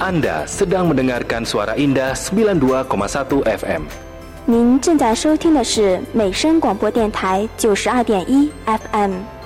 Anda sedang mendengarkan Suara Indah 92,1 FM。 您正在收听的是美声广播电台92.1 FM。